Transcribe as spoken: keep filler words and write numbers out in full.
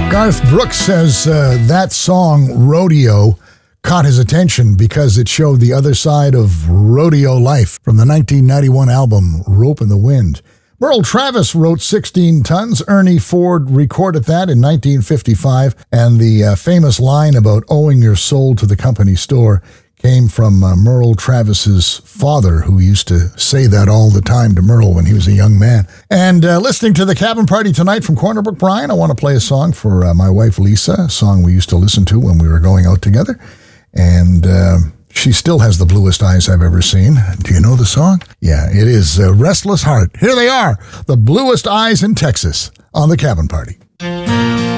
Garth Brooks says uh, that song, Rodeo, caught his attention because it showed the other side of rodeo life from the nineteen ninety-one album, Rope in the Wind. Merle Travis wrote sixteen tons. Ernie Ford recorded that in nineteen fifty-five, and the uh, famous line about owing your soul to the company store came from uh, Merle Travis's father, who used to say that all the time to Merle when he was a young man. And uh, listening to the Cabin Party tonight from Corner Brook Bryan, I want to play a song for uh, my wife, Lisa, a song we used to listen to when we were going out together. And uh, she still has the bluest eyes I've ever seen. Do you know the song? Yeah, it is uh, Restless Heart. Here they are, the bluest eyes in Texas on the Cabin Party.